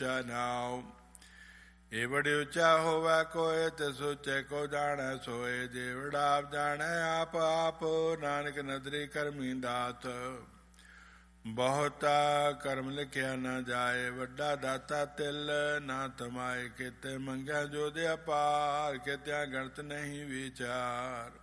ਉੱਚਾ ਨਾਉ। ਇਹ ਬੜੀ ਉੱਚਾ ਹੋਵੇ ਕੋਇ ਤਿਸ ਉੱਚੇ ਕੋ ਜਾਣੈ ਸੋਏ। ਜੀਵੜਾ ਆਪ ਜਾਣੈ ਆਪ ਆਪ ਨਾਨਕ ਨਦਰੀ ਕਰਮੀ ਦਾਤ। ਬਹੁਤਾ ਕਰਮ ਲਿਖਿਆ ਨਾ ਜਾਏ ਵੱਡਾ ਦਾਤਾ ਤਿਲ ਨਾ ਤਮਾਏ। ਕਿਤੇ ਮੰਗਿਆ ਜੋ ਦੇ ਅਪਾਰ ਕਿਤਿਆਂ ਗਣਤ ਨਹੀਂ ਵਿਚਾਰ।